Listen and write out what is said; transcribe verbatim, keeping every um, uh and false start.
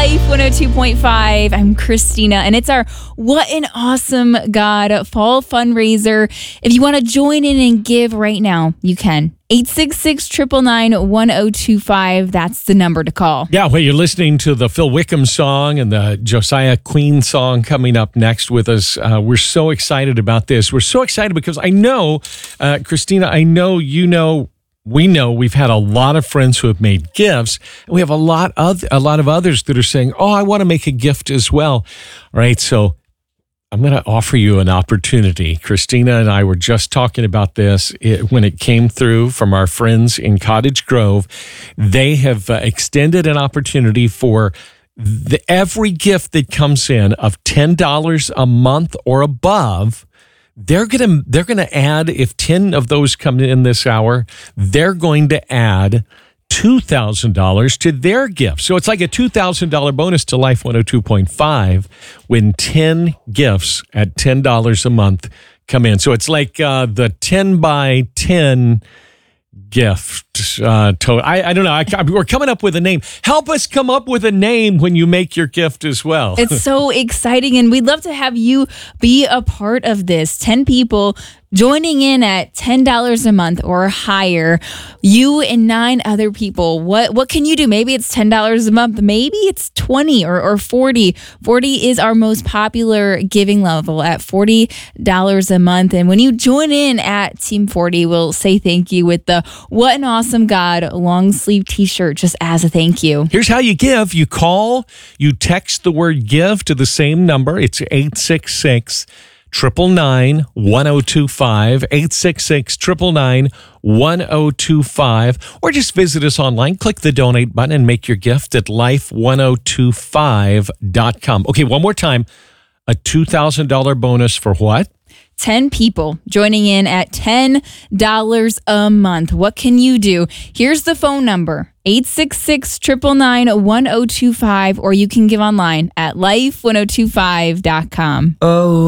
Life one oh two point five. I'm Christina, and it's our What an Awesome God Fall Fundraiser. If you want to join in and give right now, you can. eight six six, nine nine nine, one oh two five. That's the number to call. Yeah, well, you're listening to the Phil Wickham song and the Josiah Queen song coming up next with us. Uh, we're so excited about this. We're so excited because I know, uh, Christina, I know you know, we know we've had a lot of friends who have made gifts. And we have a lot of a lot of others that are saying, "Oh, I want to make a gift as well." All right, so I'm going to offer you an opportunity. Christina and I were just talking about this it, when it came through from our friends in Cottage Grove. They have uh, extended an opportunity for the, every gift that comes in of ten dollars a month or above. They're going to they're going to add, if ten of those come in this hour, they're going to add two thousand dollars to their gift. So it's like a two thousand dollars bonus to Life one oh two point five when ten gifts at ten dollars a month come in. So it's like uh, the ten by ten gift. Uh, to, I, I don't know. I, we're coming up with a name. Help us come up with a name when you make your gift as well. It's so exciting, and we'd love to have you be a part of this. ten people joining in at ten dollars a month or higher. You and nine other people. What what can you do? Maybe it's ten dollars a month. Maybe it's twenty or, or forty. forty is our most popular giving level at forty dollars a month. And when you join in at Team forty, we'll say thank you with the What an Awesome God long sleeve t-shirt just as a thank you. Here's how you give. You call, you text the word give to the same number. It's eight six six, nine nine nine, one oh two five, eight six six, nine nine nine, one oh two five, or just visit us online, click the donate button, and make your gift at life one oh two five dot com. Okay, one more time. A two thousand dollars bonus for what? ten people joining in at ten dollars a month. What can you do? Here's the phone number, eight six six, nine nine nine, one oh two five, or you can give online at life one oh two five dot com. Oh.